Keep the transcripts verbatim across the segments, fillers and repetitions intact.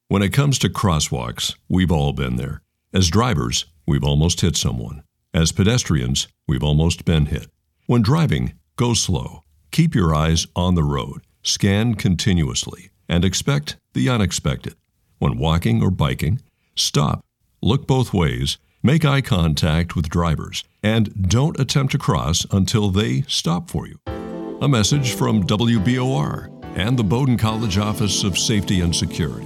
When it comes to crosswalks, we've all been there. As drivers, we've almost hit someone. As pedestrians, we've almost been hit. When driving, go slow. Keep your eyes on the road. Scan continuously and expect the unexpected. When walking or biking, stop, look both ways, make eye contact with drivers, and don't attempt to cross until they stop for you. A message from W B O R and the Bowdoin College Office of Safety and Security.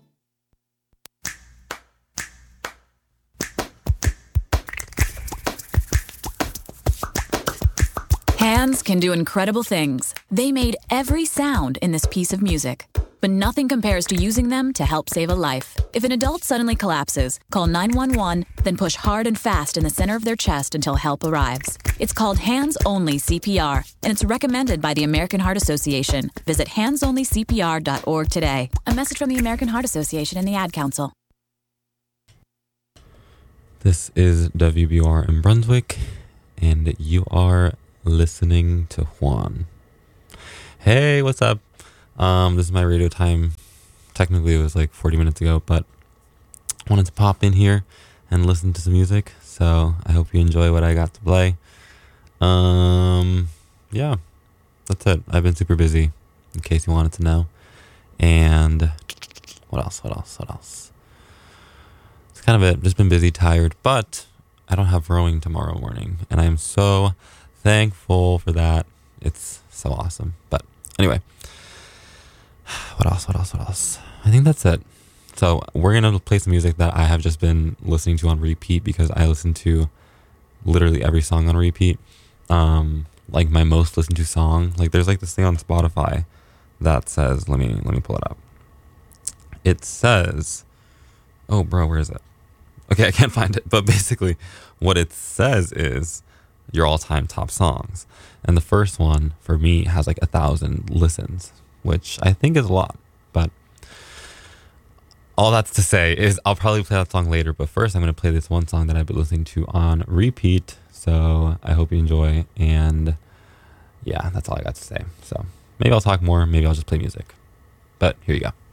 Hands can do incredible things. They made every sound in this piece of music. But nothing compares to using them to help save a life. If an adult suddenly collapses, call nine one one, then push hard and fast in the center of their chest until help arrives. It's called Hands-Only C P R, and it's recommended by the American Heart Association. Visit hands only c p r dot org today. A message from the American Heart Association and the Ad Council. This is W B O R in Brunswick, and you are listening to Juan. Hey, what's up? Um, this is my radio time. Technically, it was like forty minutes ago, but I wanted to pop in here and listen to some music. So I hope you enjoy what I got to play. Um, yeah, that's it. I've been super busy, in case you wanted to know. And what else? What else? What else? It's kind of it. Just been busy, tired, but I don't have rowing tomorrow morning, and I am so thankful for that. It's so awesome. But anyway. What else? What else? What else? I think that's it. So we're going to play some music that I have just been listening to on repeat because I listen to literally every song on repeat. Um, like my most listened to song. Like there's like this thing on Spotify that says, let me, let me pull it up. It says, oh bro, where is it? Okay, I can't find it. But basically what it says is your all-time top songs. And the first one for me has like a thousand listens, which I think is a lot, but all that's to say is I'll probably play that song later, but first I'm going to play this one song that I've been listening to on repeat, so I hope you enjoy, and yeah, that's all I got to say. So maybe I'll talk more, maybe I'll just play music, but here you go.